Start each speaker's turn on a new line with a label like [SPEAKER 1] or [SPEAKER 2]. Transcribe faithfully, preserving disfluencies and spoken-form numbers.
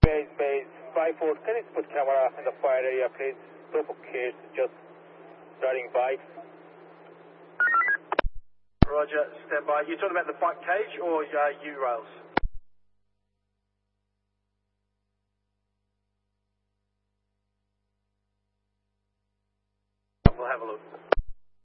[SPEAKER 1] Base, base, five four, can you put camera in the fire area, please? Group of kids just riding bikes.
[SPEAKER 2] Roger, stand by. You're talking about the bike cage or uh, U-rails? We'll have a look.